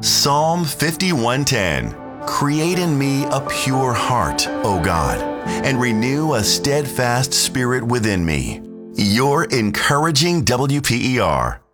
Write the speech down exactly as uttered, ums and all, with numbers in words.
Psalm fifty-one ten. Create in me a pure heart, O God, and renew a steadfast spirit within me. Your encouraging W P E R.